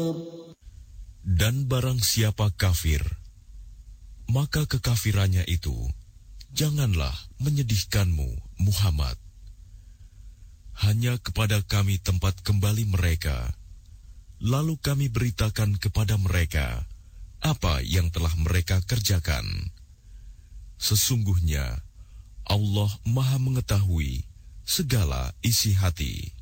Dan barang siapa kafir, maka kekafirannya itu janganlah menyedihkanmu, Muhammad. Hanya kepada kami tempat kembali mereka, lalu kami beritakan kepada mereka apa yang telah mereka kerjakan. Sesungguhnya Allah Maha mengetahui segala isi hati.